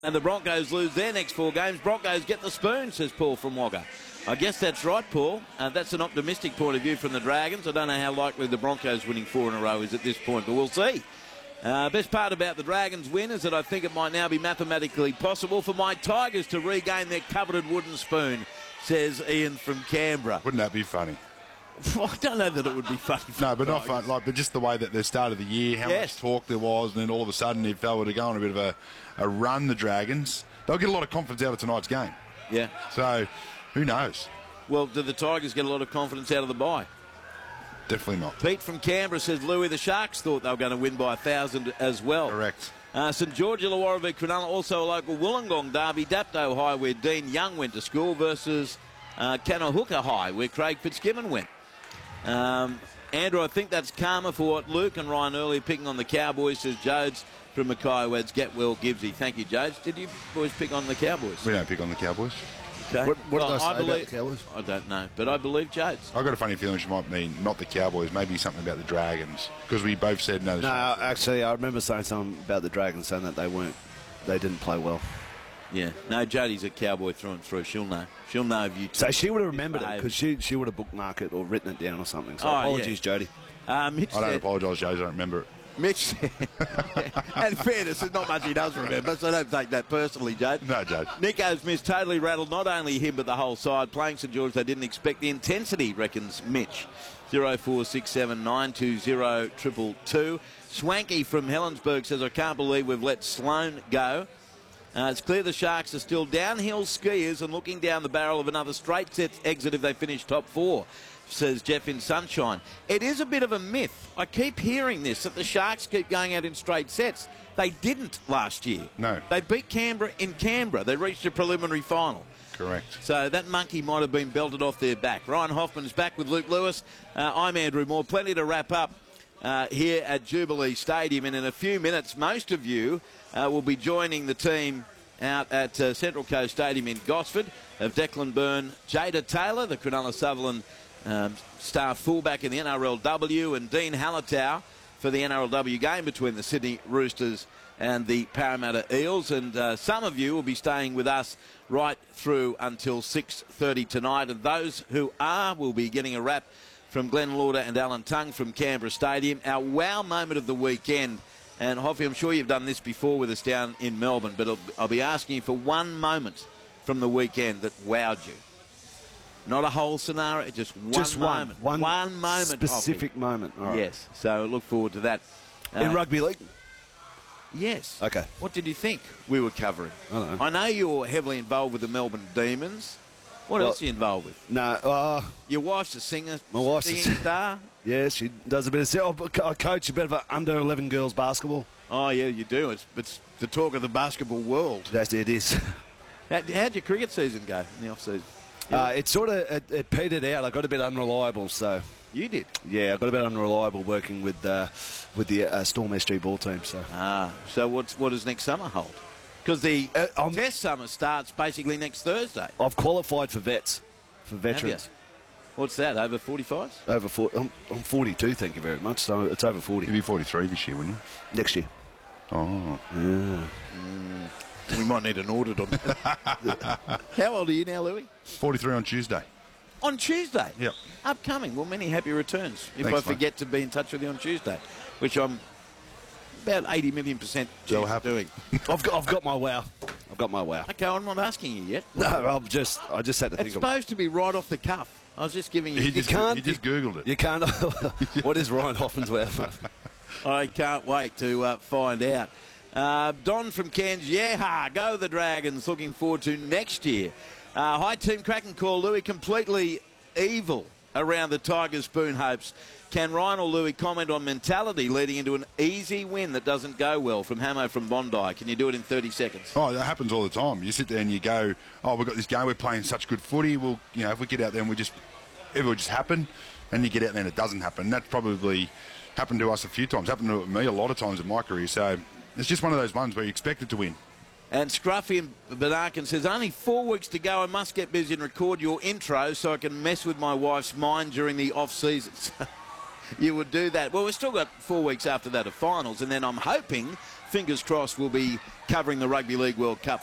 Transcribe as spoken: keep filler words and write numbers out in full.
And the Broncos lose their next four games. Broncos get the spoon, says Paul from Wagga. I guess that's right, Paul. Uh, that's an optimistic point of view from the Dragons. I don't know how likely the Broncos winning four in a row is at this point, but we'll see. Uh, best part about the Dragons win is that I think it might now be mathematically possible for my Tigers to regain their coveted wooden spoon, says Ian from Canberra. Wouldn't that be funny? I don't know that it would be funny. No, but not fun. Like, but just the way that the start of the year, how yes. much talk there was, and then all of a sudden, if they were to go on a bit of a, a run, the Dragons, they'll get a lot of confidence out of tonight's game. Yeah. So, who knows? Well, do the Tigers get a lot of confidence out of the bye? Definitely not. Pete from Canberra says Louis, the Sharks thought they were going to win by a thousand as well. Correct. Uh, St George Illawarra v Cronulla, also a local Wollongong derby, Dapto High, where Dean Young went to school, versus uh, Canohooka High, where Craig Fitzgibbon went. Um, Andrew, I think that's karma for what Luke and Ryan earlier picking on the Cowboys, says Jodes from Mackay Weds. Get well, Gibbsy. Thank you, Jodes. Did you boys pick on the Cowboys? We don't pick on the Cowboys. Okay. What, what well, did I say I believe, about the Cowboys? I don't know, but I believe Jodes. I've got a funny feeling she might mean not the Cowboys, maybe something about the Dragons, because we both said no. No, actually, I remember saying something about the Dragons, saying that they weren't, they didn't play well. Yeah, no, Jodie's a Cowboy through and through. She'll know. She'll know if you. So she would have remembered it, because she she would have bookmarked it or written it down or something. So oh, apologies, yeah. Jodie. Uh, Mitch I don't said, apologise, Joe. I don't remember it. Mitch, and fairness, there's not much he does remember, so don't take that personally, Jade. No, Jade. Nico's missed totally rattled not only him but the whole side. Playing St George, they didn't expect the intensity, reckons Mitch. zero four six seven nine two zero two two two. Swanky from Helensburgh says, I can't believe we've let Sloane go. Uh, it's clear the Sharks are still downhill skiers and looking down the barrel of another straight set exit if they finish top four, says Jeff in Sunshine. It is a bit of a myth. I keep hearing this, that the Sharks keep going out in straight sets. They didn't last year. No. They beat Canberra in Canberra. They reached a preliminary final. Correct. So that monkey might have been belted off their back. Ryan Hoffman's back with Luke Lewis. Uh, I'm Andrew Moore. Plenty to wrap up uh, here at Jubilee Stadium. And in a few minutes, most of you uh, will be joining the team out at uh, Central Coast Stadium in Gosford of Declan Byrne, Jada Taylor, the Cronulla Sutherland Um, star fullback in the N R L W, and Dean Hallertau for the N R L W game between the Sydney Roosters and the Parramatta Eels. And uh, some of you will be staying with us right through until six thirty tonight. And those who are will be getting a wrap from Glenn Lauder and Alan Tung from Canberra Stadium. Our wow moment of the weekend. And Hoffy, I'm sure you've done this before with us down in Melbourne, but I'll, I'll be asking you for one moment from the weekend that wowed you. Not a whole scenario, just one Just one, moment. one, one moment. specific Hoppy. moment. All right. Yes, so look forward to that. In Uh, rugby league? Yes. Okay. What did you think we were covering? I don't know. I know you're heavily involved with the Melbourne Demons. What Well, else are you involved with? No, uh, Your wife's a singer, My wife's a singing singer. star? yeah, she does a bit of... self- I coach a bit of under eleven girls basketball. Oh, yeah, you do. It's, it's the talk of the basketball world. That's it is. How, how'd your cricket season go in the off-season? Uh, it sort of it, it petered out. I got a bit unreliable, so You did. yeah, I got a bit unreliable working with uh, with the uh, Storm S G ball team. So Ah, so what's, what does next summer hold? Because the Uh, I'm- test summer starts basically next Thursday. I've qualified for vets, for Have you? veterans. What's that, over forty-fives? Over four, I'm, I'm forty-two, thank you very much. So it's over forty You'd be forty-three this year, wouldn't you? next year. Oh. Yeah. We might need an audit on that. How old are you now, Louis? forty-three on Tuesday. On Tuesday? Yep. Upcoming. Well, many happy returns if Thanks, I forget to be in touch with you on Tuesday, which I'm about eighty million percent That'll chance of happen. doing. I've got I've got my wow. I've got my wow. Okay, I'm not asking you yet. No, I'm just I just had to It's think of supposed to be right off the cuff. I was just giving you... He just, can't- he just Googled it. You can't. What is Ryan Hoffman's wow? I can't wait to uh, find out. Uh, Don from Cairns, yeah, go the Dragons. Looking forward to next year. Uh, hi, Team Kraken call. Louis completely evil around the Tigers' spoon hopes. Can Ryan or Louis comment on mentality leading into an easy win that doesn't go well? From Hamo from Bondi. Can you do it in thirty seconds? Oh, that happens all the time. You sit there and you go, oh, we've got this game, we're playing such good footy. Well, you know, if we get out there and we just, it will just happen. And you get out there and it doesn't happen. That's probably happened to us a few times. Happened to me a lot of times in my career. So it's just one of those ones where you expect it to win. And Scruffy in Benarkin says, only four weeks to go. I must get busy and record your intro so I can mess with my wife's mind during the off-season. you would do that. Well, we've still got four weeks after that of finals, and then I'm hoping, fingers crossed, we'll be covering the Rugby League World Cup